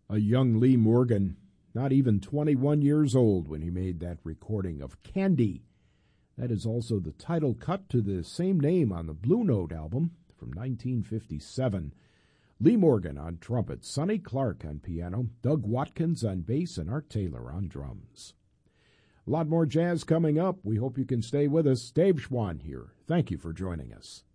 A young Lee Morgan, not even 21 years old when he made that recording of Candy. That is also the title cut to the same name on the Blue Note album from 1957. Lee Morgan on trumpet, Sonny Clark on piano, Doug Watkins on bass, and Art Taylor on drums. A lot more jazz coming up. We hope you can stay with us. Dave Schwann here. Thank you for joining us.